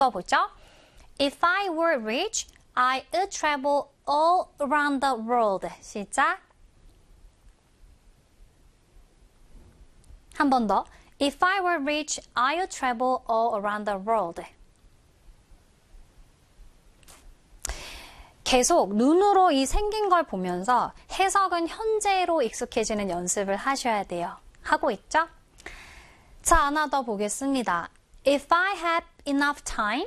읽어보죠. If I were rich, I would travel all around the world. 시작. 한 번 더. If I were rich, I would travel all around the world. 계속 눈으로 이 생긴 걸 보면서 해석은 현재로 익숙해지는 연습을 하셔야 돼요. 하고 있죠? 자, 하나 더 보겠습니다. If I had enough time.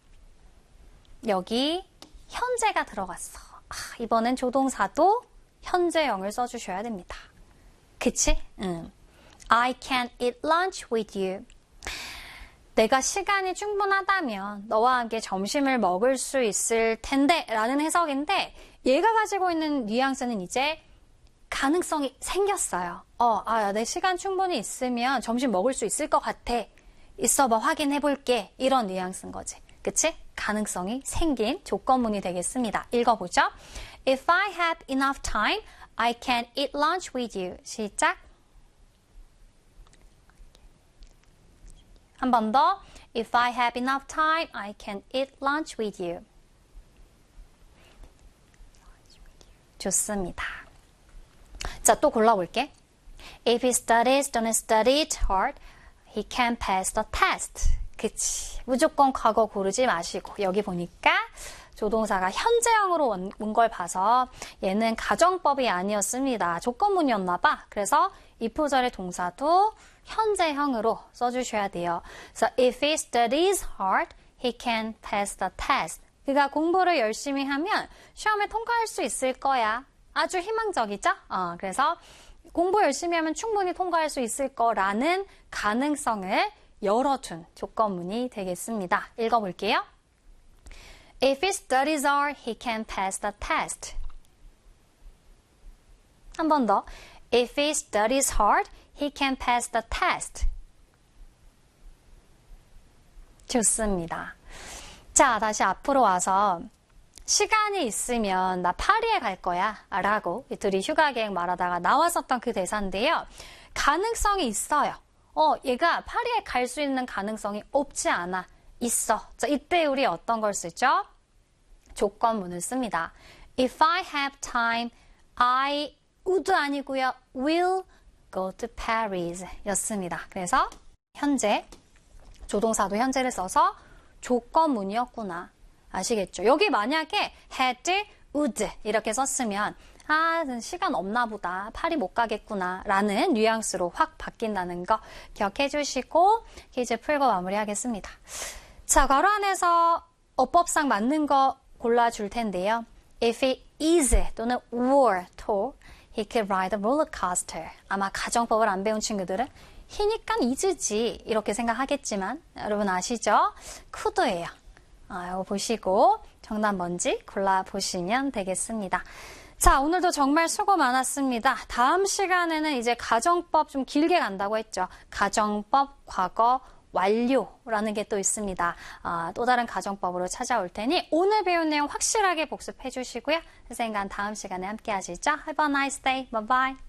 여기 현재가 들어갔어. 이번엔 조동사도 현재형을 써주셔야 됩니다. 그치? I can eat lunch with you. 내가 시간이 충분하다면 너와 함께 점심을 먹을 수 있을 텐데 라는 해석인데 얘가 가지고 있는 뉘앙스는 이제 가능성이 생겼어요. 내 시간 충분히 있으면 점심 먹을 수 있을 것 같아. 있어봐 확인해 볼게. 이런 뉘앙스인 거지. 그치? 가능성이 생긴 조건문이 되겠습니다. 읽어보죠. If I had enough time, I can eat lunch with you. 시작. 한 번 더. If I have enough time, I can eat lunch with you. 좋습니다. 자, 또 골라볼게. If he studies, don't study it hard, he can pass the test. 그치. 무조건 과거 고르지 마시고 여기 보니까 조동사가 현재형으로 온 걸 봐서 얘는 가정법이 아니었습니다. 조건문이었나 봐. 그래서 이프절의 동사도 현재형으로 써주셔야 돼요. So if he studies hard, he can pass the test. 그가 공부를 열심히 하면 시험에 통과할 수 있을 거야. 아주 희망적이죠? 그래서 공부 열심히 하면 충분히 통과할 수 있을 거라는 가능성을 열어둔 조건문이 되겠습니다. 읽어볼게요. If he studies hard, he can pass the test. 한 번 더. If he studies hard, he can pass the test. 좋습니다. 자, 다시 앞으로 와서 시간이 있으면 나 파리에 갈 거야 라고 둘이 휴가 계획 말하다가 나왔었던 그 대사인데요. 가능성이 있어요. 얘가 파리에 갈 수 있는 가능성이 없지 않아. 있어. 자, 이때 우리 어떤 걸 쓰죠? 조건문을 씁니다. If I have time, I would 아니고요. will go to Paris 였습니다. 그래서 현재, 조동사도 현재를 써서 조건문이었구나. 아시겠죠? 여기 만약에 had, would 이렇게 썼으면 시간 없나 보다. 파리 못 가겠구나. 라는 뉘앙스로 확 바뀐다는 거 기억해 주시고 퀴즈 풀고 마무리하겠습니다. 자, 괄호 안에서 어법상 맞는 거 골라줄 텐데요. If he is 또는 were tall, he could ride a roller coaster. 아마 가정법을 안 배운 친구들은 희니까 is지 이렇게 생각하겠지만 여러분 아시죠? could예요. 이거 보시고 정답 뭔지 골라보시면 되겠습니다. 자, 오늘도 정말 수고 많았습니다. 다음 시간에는 이제 가정법 좀 길게 간다고 했죠. 가정법, 과거, 완료라는 게 또 있습니다. 또 다른 가정법으로 찾아올 테니 오늘 배운 내용 확실하게 복습해 주시고요. 선생님과 다음 시간에 함께 하시죠. Have a nice day. Bye bye.